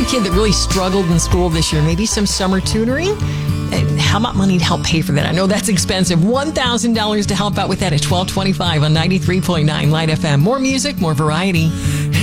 some kid that really struggled in school this year, maybe some summer tutoring? How about money to help pay for that? I know that's expensive. $1,000 to help out with that at 1225 on 93.9 Light FM. More music, more variety.